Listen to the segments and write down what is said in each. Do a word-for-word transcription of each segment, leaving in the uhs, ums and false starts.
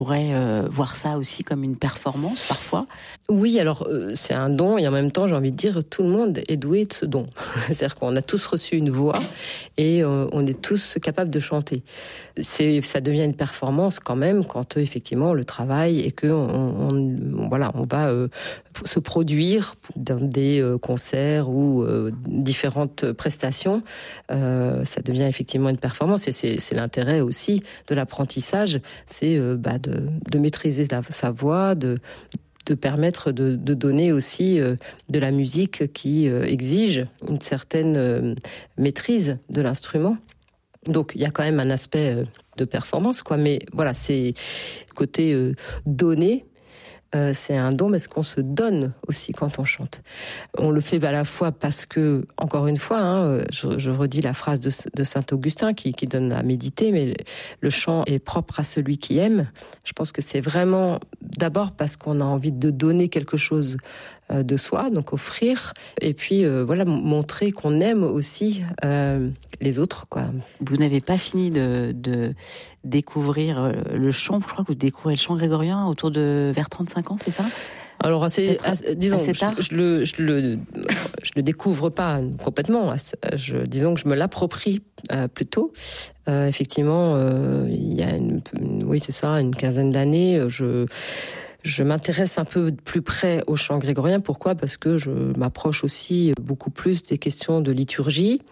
pourrait euh, voir ça aussi comme une performance parfois. Oui, alors euh, c'est un don et en même temps j'ai envie de dire tout le monde est doué de ce don. C'est-à-dire qu'on a tous reçu une voix et euh, on est tous capables de chanter. C'est, ça devient une performance quand même quand euh, effectivement le travail et que on, on, voilà, on va euh, se produire dans des euh, concerts ou euh, différentes prestations. Euh, ça devient effectivement une performance et c'est, c'est l'intérêt aussi de l'apprentissage, c'est euh, bah, de De, de maîtriser la, sa voix, de, de permettre de, de donner aussi euh, de la musique qui euh, exige une certaine euh, maîtrise de l'instrument. Donc il y a quand même un aspect euh, de performance, quoi. Mais voilà, c'est côté euh, donné. Euh, c'est un don parce qu'on se donne aussi quand on chante. On le fait à la fois parce que, encore une fois, hein, je, je redis la phrase de, de Saint-Augustin qui, qui donne à méditer, mais le, le chant est propre à celui qui aime. Je pense que c'est vraiment d'abord parce qu'on a envie de donner quelque chose euh, de soi, donc offrir, et puis euh, voilà, montrer qu'on aime aussi euh, les autres, quoi. Vous n'avez pas fini de, de découvrir le chant, je crois que vous découvrez le chant grégorien autour de vers trente-cinq ans, c'est ça ? Alors, assez, assez, disons, assez tard. Je, je, le, je, le, je le découvre pas complètement. Je, disons que je me l'approprie euh, plutôt. Euh, effectivement, euh, il y a une, oui, c'est ça, une quinzaine d'années, je... Je m'intéresse un peu plus près au chant grégorien. Pourquoi ? Parce que je m'approche aussi beaucoup plus des questions de liturgie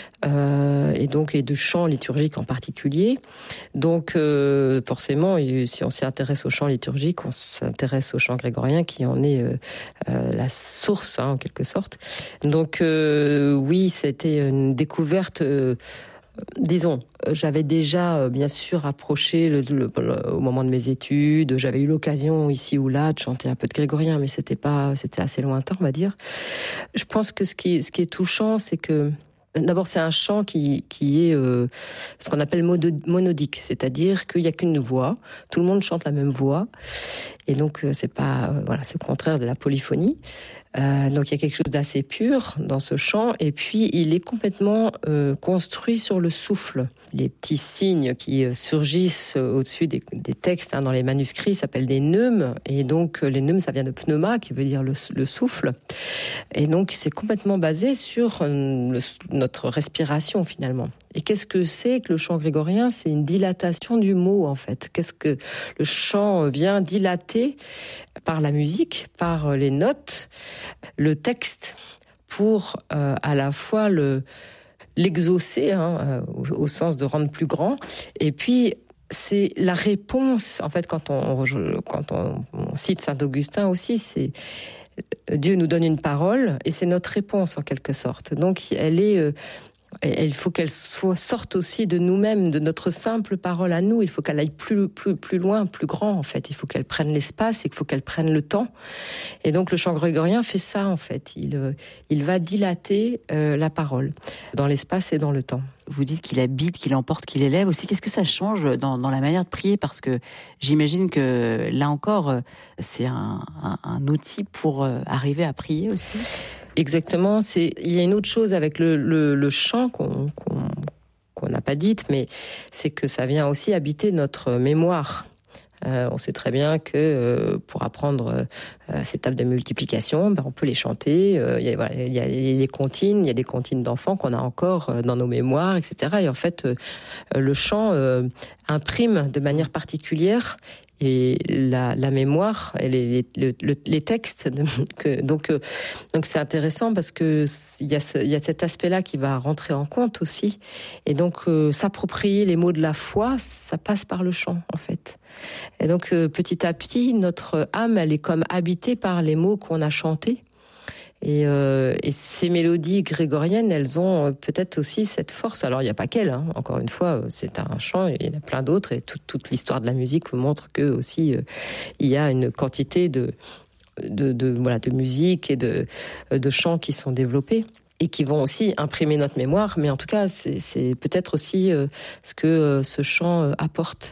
euh, et donc et de chant liturgique en particulier. Donc euh, forcément, si on s'intéresse au chant liturgique, on s'intéresse au chant grégorien qui en est euh, euh, la source, hein, en quelque sorte. Donc euh, oui, c'était une découverte. Euh, Disons, j'avais déjà bien sûr approché le, le, le, au moment de mes études, j'avais eu l'occasion ici ou là de chanter un peu de grégorien, mais c'était pas, c'était assez lointain, on va dire. Je pense que ce qui est, ce qui est touchant, c'est que d'abord c'est un chant qui, qui est euh, ce qu'on appelle monodique, c'est-à-dire qu'il n'y a qu'une voix, tout le monde chante la même voix, et donc c'est pas, voilà, c'est le contraire de la polyphonie. Euh, donc il y a quelque chose d'assez pur dans ce chant, et puis il est complètement euh, construit sur le souffle. Les petits signes qui surgissent au-dessus des, des textes, hein, dans les manuscrits s'appellent des neumes, et donc les neumes ça vient de pneuma qui veut dire le, le souffle, et donc c'est complètement basé sur le, notre respiration finalement. Et qu'est-ce que c'est que le chant grégorien ? C'est une dilatation du mot en fait. Qu'est-ce que le chant vient dilater par la musique, par les notes, le texte, pour euh, à la fois le l'exaucer, hein, euh, au, au sens de rendre plus grand, et puis c'est la réponse. En fait, quand on quand on, on cite Saint-Augustin aussi, c'est Dieu nous donne une parole et c'est notre réponse en quelque sorte. Donc elle est euh, Et il faut qu'elle soit, sorte aussi de nous-mêmes, de notre simple parole à nous. Il faut qu'elle aille plus, plus, plus loin, plus grand, en fait. Il faut qu'elle prenne l'espace et qu'il faut qu'elle prenne le temps. Et donc, le chant grégorien fait ça, en fait. Il, il va dilater euh, la parole dans l'espace et dans le temps. Vous dites qu'il habite, qu'il emporte, qu'il élève aussi. Qu'est-ce que ça change dans, dans la manière de prier ? Parce que j'imagine que, là encore, c'est un, un, un outil pour arriver à prier aussi. Exactement. C'est, il y a une autre chose avec le, le, le chant qu'on, qu'on, qu'on n'a pas dite, mais c'est que ça vient aussi habiter notre mémoire. Euh, on sait très bien que euh, pour apprendre euh, ces tables de multiplication, ben, on peut les chanter. Euh, il y a, voilà, il y a les comptines, il y a des comptines d'enfants qu'on a encore euh, dans nos mémoires, et cetera. Et en fait, euh, le chant euh, imprime de manière particulière. Et la, la mémoire, et les, les, les, les textes, que, donc, euh, donc c'est intéressant parce que il y a ce, il y a cet aspect-là qui va rentrer en compte aussi. Et donc euh, s'approprier les mots de la foi, ça passe par le chant en fait. Et donc euh, petit à petit, notre âme, elle est comme habitée par les mots qu'on a chantés. Et, euh, et ces mélodies grégoriennes, elles ont peut-être aussi cette force. Alors, il n'y a pas qu'elles, hein. Encore une fois, c'est un chant, il y en a plein d'autres, et tout, toute l'histoire de la musique montre que aussi euh, il y a une quantité de, de, de, voilà, de musique et de, de chants qui sont développés et qui vont aussi imprimer notre mémoire. Mais en tout cas, c'est, c'est peut-être aussi euh, ce que euh, ce chant euh, apporte.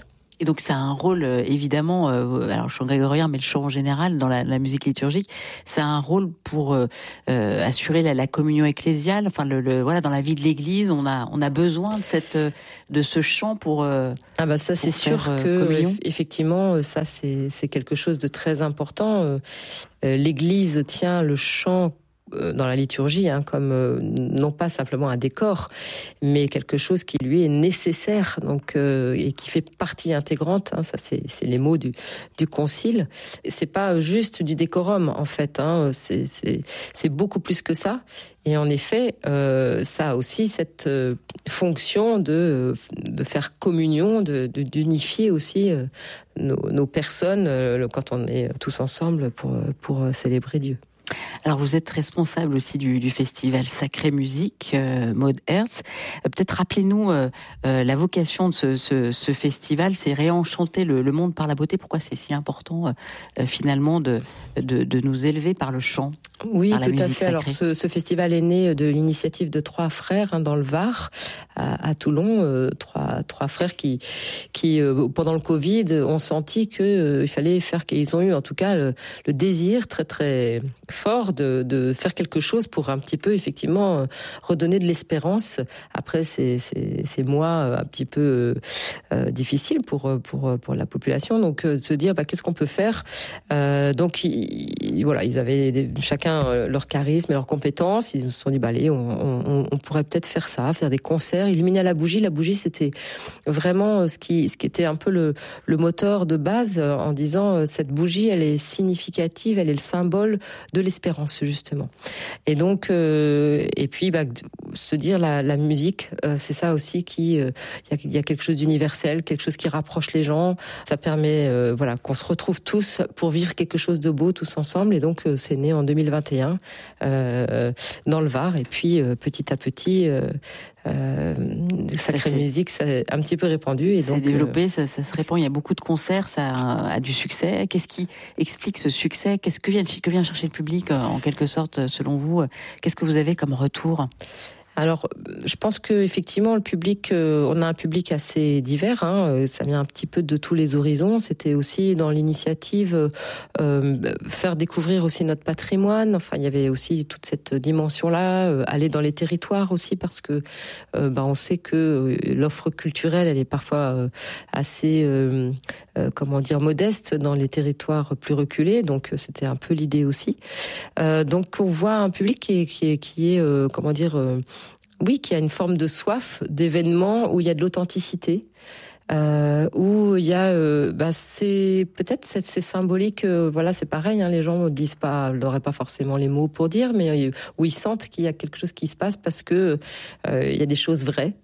Et donc ça a un rôle euh, évidemment, euh, alors le chant grégorien, mais le chant en général dans la, la musique liturgique, ça a un rôle pour euh, euh, assurer la, la communion ecclésiale. Enfin, le, le, voilà, dans la vie de l'Église, on a on a besoin de cette de ce chant pour. Euh, ah bah ça pour c'est sûr faire, que euh, effectivement ça c'est c'est quelque chose de très important. Euh, L'Église tient le chant dans la liturgie, hein, comme euh, non pas simplement un décor, mais quelque chose qui lui est nécessaire, donc euh, et qui fait partie intégrante. Hein, ça, c'est, c'est les mots du, du concile. C'est pas juste du décorum, en fait. Hein, c'est, c'est, c'est beaucoup plus que ça. Et en effet, euh, ça a aussi cette euh, fonction de de faire communion, de, de d'unifier aussi euh, nos, nos personnes euh, quand on est tous ensemble pour pour célébrer Dieu. Alors vous êtes responsable aussi du, du festival Sacrée Musique, euh, Maud Herz. Euh, peut-être rappelez-nous euh, euh, la vocation de ce, ce, ce festival, c'est réenchanter le, le monde par la beauté. Pourquoi c'est si important euh, finalement de, de, de nous élever par le chant? Oui, tout à fait. Sacrée. Alors ce, ce festival est né de l'initiative de trois frères hein, dans le Var, à, à Toulon, euh, trois, trois frères qui, qui euh, pendant le Covid, ont senti qu'il euh, fallait faire, qu'ils ont eu en tout cas le, le désir très très fort de, de faire quelque chose pour un petit peu effectivement redonner de l'espérance après ces, ces, ces mois un petit peu euh, difficiles pour pour pour la population. Donc euh, de se dire bah, qu'est-ce qu'on peut faire. Euh, donc ils, voilà, ils avaient des, chacun leur charisme et leurs compétences. Ils se sont dit bah allez, on, on, on pourrait peut-être faire ça, faire des concerts, illuminer à la bougie. La bougie c'était vraiment ce qui ce qui était un peu le le moteur de base en disant cette bougie elle est significative, elle est le symbole de l'espérance justement. Et donc euh, et puis bah, se dire la, la musique euh, c'est ça aussi qui il euh, y, y a quelque chose d'universel, quelque chose qui rapproche les gens. Ça permet euh, voilà qu'on se retrouve tous pour vivre quelque chose de beau tous ensemble. Et donc euh, c'est né en deux mille vingt et un euh, dans le Var. Et puis euh, petit à petit euh, Euh, Sacrée ça, Musique, ça a un petit peu répandu. Et c'est donc, développé, euh... ça, ça se répand. Il y a beaucoup de concerts, ça a, a du succès. Qu'est-ce qui explique ce succès? Qu'est-ce que vient, que vient chercher le public, en quelque sorte, selon vous? Qu'est-ce que vous avez comme retour? Alors, je pense que effectivement, le public, euh, on a un public assez divers. Hein, ça vient un petit peu de tous les horizons. C'était aussi dans l'initiative euh, faire découvrir aussi notre patrimoine. Enfin, il y avait aussi toute cette dimension-là, euh, aller dans les territoires aussi, parce que euh, bah, on sait que l'offre culturelle, elle est parfois euh, assez, euh, euh, comment dire, modeste dans les territoires plus reculés. Donc, c'était un peu l'idée aussi. Euh, donc, on voit un public qui est, qui est, qui est euh, comment dire. Euh, Oui, qui a une forme de soif d'événements où il y a de l'authenticité, euh, où il y a, euh, bah, c'est peut-être c'est, c'est symbolique. Euh, voilà, c'est pareil. Hein, les gens ne disent pas, n'auraient pas forcément les mots pour dire, mais euh, où ils sentent qu'il y a quelque chose qui se passe parce que euh, il y a des choses vraies.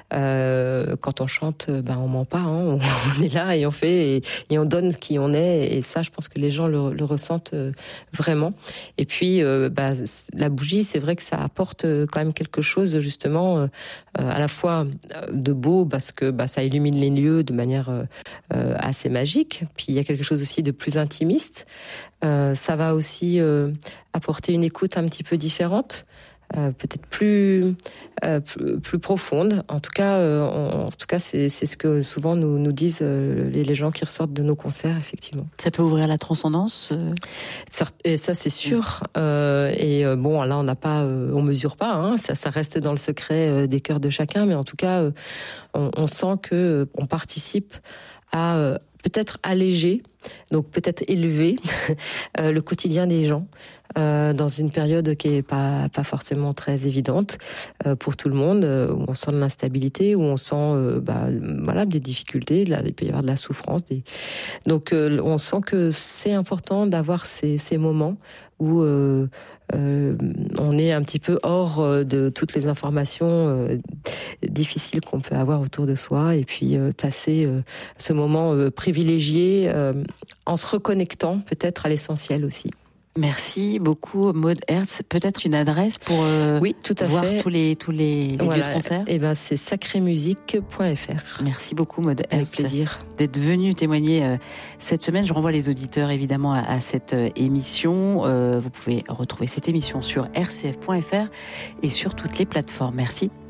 Euh, quand on chante, bah, on ment pas. Hein, on, on est là et on fait et, et on donne qui on est. Et ça, je pense que les gens le, le ressentent euh, vraiment. Et puis, euh, bah, la bougie, c'est vrai que ça apporte quand même quelque chose justement euh, à la fois de beau parce que bah, ça illumine les lieux de manière euh, assez magique. Puis il y a quelque chose aussi de plus intimiste. Euh, ça va aussi euh, apporter une écoute un petit peu différente, euh, peut-être plus, euh, plus plus profonde. En tout cas, euh, on, en tout cas, c'est c'est ce que souvent nous nous disent euh, les, les gens qui ressortent de nos concerts, effectivement. Ça peut ouvrir la transcendance. Euh... Et ça, c'est sûr. Euh, et euh, bon, là, on n'a pas, euh, on mesure pas. Hein, ça, ça reste dans le secret euh, des cœurs de chacun. Mais en tout cas, euh, on, on sent que euh, on participe à euh, peut-être alléger, donc peut-être élever euh, le quotidien des gens euh, dans une période qui est pas pas forcément très évidente euh, pour tout le monde, euh, où on sent de l'instabilité, où on sent euh, bah, voilà des difficultés, de la, il peut y avoir de la souffrance. Des... Donc euh, on sent que c'est important d'avoir ces ces moments où euh, euh, on est un petit peu hors de toutes les informations euh, difficiles qu'on peut avoir autour de soi, et puis euh, passer euh, ce moment euh, privilégié euh, en se reconnectant peut-être à l'essentiel aussi. Merci beaucoup, Maud Herz. Peut-être une adresse pour euh, oui, tout à voir fait. tous les tous les, les voilà. lieux de concert. Et ben c'est sacrée musique point f r. Merci beaucoup, Maud Herz. Avec plaisir. D'être venue témoigner euh, cette semaine. Je renvoie les auditeurs évidemment à, à cette euh, émission. Euh, vous pouvez retrouver cette émission sur r c f point f r et sur toutes les plateformes. Merci.